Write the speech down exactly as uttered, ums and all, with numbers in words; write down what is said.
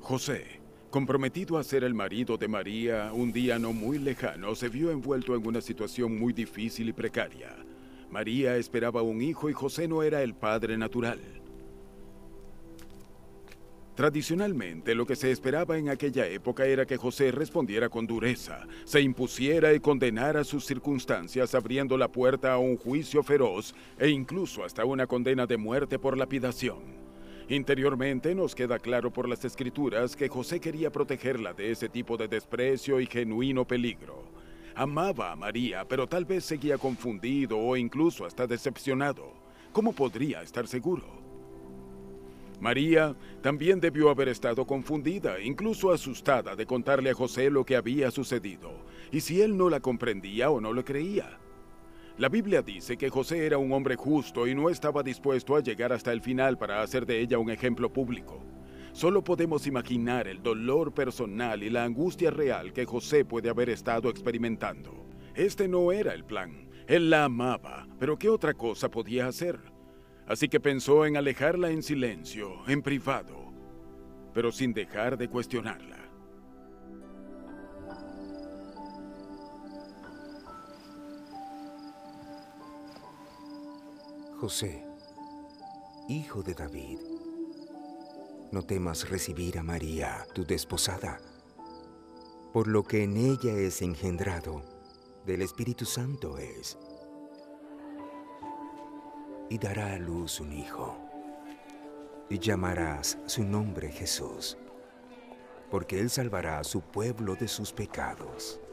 José, comprometido a ser el marido de María, un día no muy lejano, se vio envuelto en una situación muy difícil y precaria. María esperaba un hijo y José no era el padre natural. Tradicionalmente, lo que se esperaba en aquella época era que José respondiera con dureza, se impusiera y condenara sus circunstancias, abriendo la puerta a un juicio feroz e incluso hasta una condena de muerte por lapidación. Interiormente nos queda claro por las Escrituras que José quería protegerla de ese tipo de desprecio y genuino peligro. Amaba a María, pero tal vez seguía confundido o incluso hasta decepcionado. ¿Cómo podría estar seguro? María también debió haber estado confundida, incluso asustada de contarle a José lo que había sucedido, y si él no la comprendía o no lo creía. La Biblia dice que José era un hombre justo y no estaba dispuesto a llegar hasta el final para hacer de ella un ejemplo público. Solo podemos imaginar el dolor personal y la angustia real que José puede haber estado experimentando. Este no era el plan. Él la amaba, pero ¿qué otra cosa podía hacer? Así que pensó en alejarla en silencio, en privado, pero sin dejar de cuestionarla. José, hijo de David, no temas recibir a María, tu desposada, por lo que en ella es engendrado, del Espíritu Santo es, y dará a luz un hijo, y llamarás su nombre Jesús, porque él salvará a su pueblo de sus pecados.